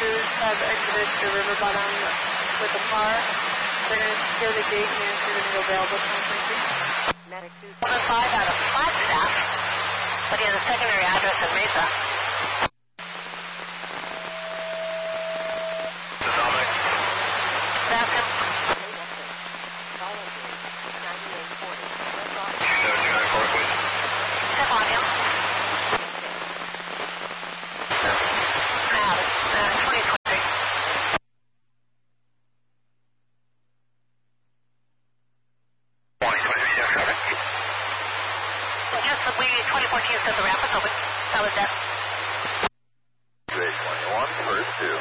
crews have exited the river bottom with the car. They're going to secure the gate and you're going to go available to Medic 275 out of Flagstaff, but he has a secondary address in Mesa. Dominic. That's him. 729 please. Step on him. Out. 2023. Just the 2014 said the ramp was open. That was that. 821, first 2.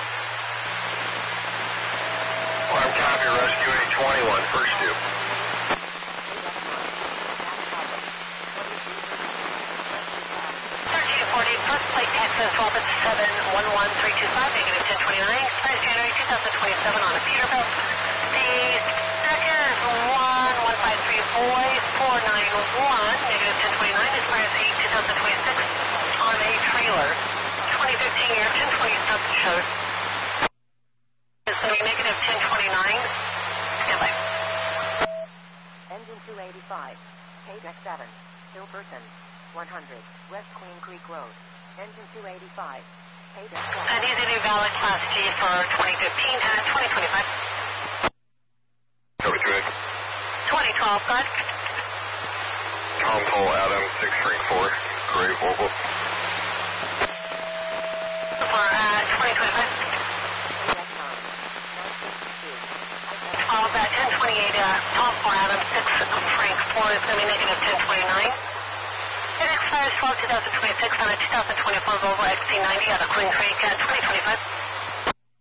Arm copy, rescue 821, first 2. 1340, first plate Texas, Robert 711325, negative 1029, expires January 2027 on a Peterbilt. The second is 1153 negative 1029, expires 8 2026 on a trailer. 2015 year 1020 something shows. It's going to be negative 1029. Stand by. Engine 285, KDEC 7, Hilperton, 100, West Queen Creek Road. Engine 285, KDEC 7. And he's in a valid Class G for 2015 and 2025. Copy, good. 2012, good. Tom Cole, Adam, 6 Frank 4, Gray Volvo. For 2025. That 1028, Tom for Adam, 6 Frank 4 is going to be negative 1029. It expires 12/2026 on a 2024 Volvo XC90 out of Queen Creek at